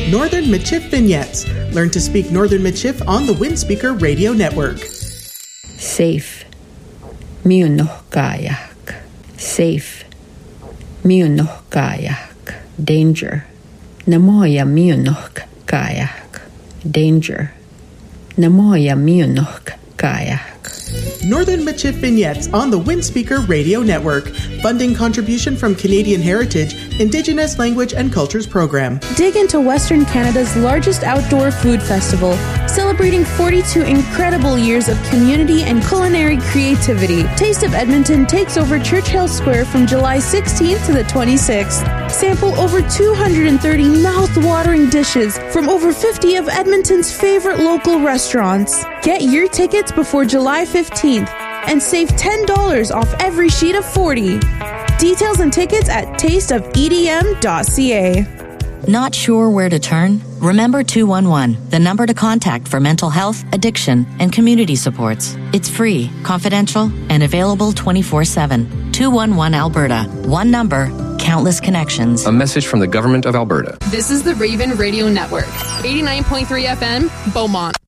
Northern Michif Vignettes. Learn to speak Northern Michif on the Windspeaker Radio Network. Safe. Miunoh kayak. Safe. Miunoh kayak. Danger. Namoya miunoh kayak. Danger. Namoya miunoh kayak. Northern Michif Vignettes on the Windspeaker Radio Network. Funding contribution from Canadian Heritage, Indigenous Language and Cultures Program. Dig into Western Canada's largest outdoor food festival, celebrating 42 incredible years of community and culinary creativity. Taste of Edmonton takes over Churchill Square from July 16th to the 26th. Sample over 230 mouth-watering dishes from over 50 of Edmonton's favorite local restaurants. Get your tickets before July 15th and save $10 off every sheet of 40. Details and tickets at tasteofedm.ca. Not sure where to turn? Remember 211, the number to contact for mental health, addiction, and community supports. It's free, confidential, and available 24/7. 211 Alberta. One number, countless connections. A message from the Government of Alberta. This is the Raven Radio Network. 89.3 FM, Beaumont.